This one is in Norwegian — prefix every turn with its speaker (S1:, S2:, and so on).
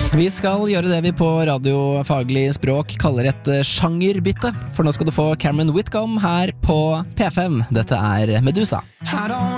S1: Vi skal gjøre det vi på radiofaglig språk kaller et sjangerbytte, for nå skal du få Cameron Whitcomb her på P5. Dette er Medusa.